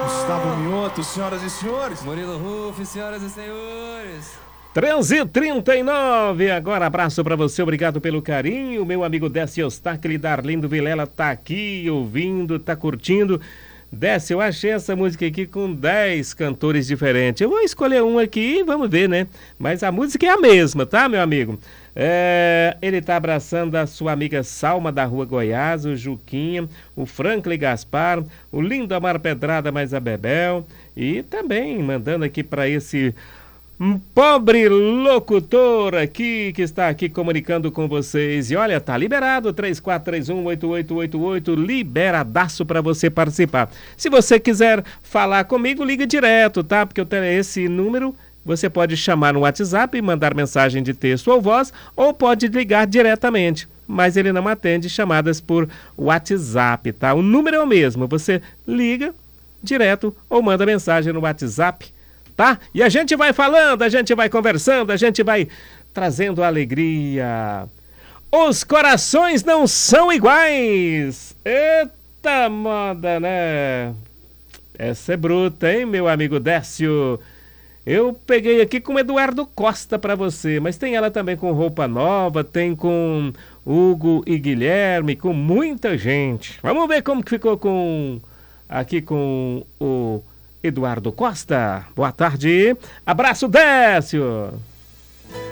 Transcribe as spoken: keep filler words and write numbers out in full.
Gustavo Mioto, senhoras e senhores. Murilo Ruff, senhoras e senhores. treze e trinta e nove, agora abraço pra você, obrigado pelo carinho. Meu amigo Décio Eustáquio e Darlindo Vilela tá aqui ouvindo, tá curtindo. Décio, eu achei essa música aqui com dez cantores diferentes. Eu vou escolher um aqui e vamos ver, né? Mas a música é a mesma, tá, meu amigo? É, ele tá abraçando a sua amiga Salma da Rua Goiás, o Juquinha, o Franklin Gaspar, o lindo Amar Pedrada mais a Bebel. E também mandando aqui pra esse um pobre locutor aqui que está aqui comunicando com vocês. E olha, tá liberado, três quatro três um, oito oito oito oito, liberadaço para você participar. Se você quiser falar comigo, liga direto, tá? Porque eu tenho esse número, você pode chamar no WhatsApp e mandar mensagem de texto ou voz, ou pode ligar diretamente. Mas ele não atende chamadas por WhatsApp, tá? O número é o mesmo, você liga direto ou manda mensagem no WhatsApp, tá? E a gente vai falando, a gente vai conversando, a gente vai trazendo alegria. Os corações não são iguais. Eita moda, né? Essa é bruta, hein, meu amigo Décio? Eu peguei aqui com Eduardo Costa pra você, mas tem ela também com Roupa Nova, tem com Hugo e Guilherme, com muita gente. Vamos ver como que ficou com aqui com o Eduardo Costa. Boa tarde. Abraço, Décio.